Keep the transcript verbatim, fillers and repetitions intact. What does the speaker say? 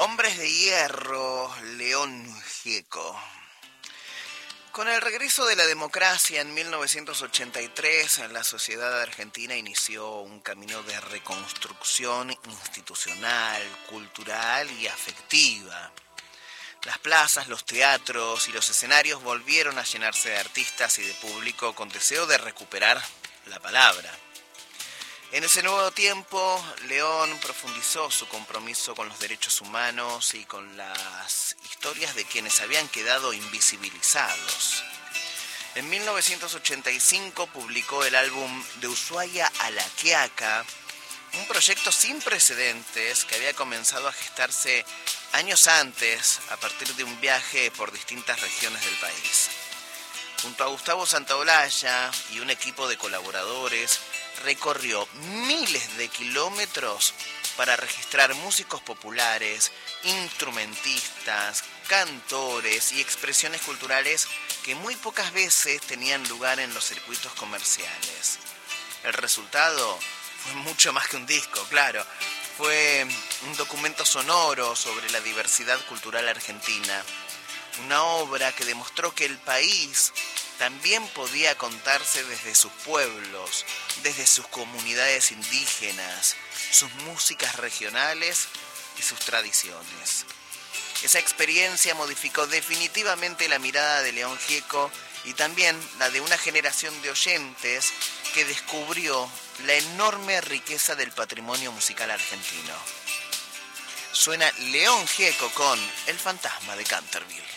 Hombres de Hierro, León Gieco. Con el regreso de la democracia en mil novecientos ochenta y tres, la sociedad argentina inició un camino de reconstrucción institucional, cultural y afectiva. Las plazas, los teatros y los escenarios volvieron a llenarse de artistas y de público con deseo de recuperar la palabra. En ese nuevo tiempo, León profundizó su compromiso con los derechos humanos y con las historias de quienes habían quedado invisibilizados. En mil novecientos ochenta y cinco publicó el álbum De Ushuaia a La Quiaca, un proyecto sin precedentes que había comenzado a gestarse años antes a partir de un viaje por distintas regiones del país. Junto a Gustavo Santaolalla y un equipo de colaboradores, recorrió miles de kilómetros para registrar músicos populares, instrumentistas, cantores y expresiones culturales que muy pocas veces tenían lugar en los circuitos comerciales. El resultado fue mucho más que un disco, claro. Fue un documento sonoro sobre la diversidad cultural argentina. Una obra que demostró que el país también podía contarse desde sus pueblos, desde sus comunidades indígenas, sus músicas regionales y sus tradiciones. Esa experiencia modificó definitivamente la mirada de León Gieco y también la de una generación de oyentes que descubrió la enorme riqueza del patrimonio musical argentino. Suena León Gieco con El fantasma de Canterville.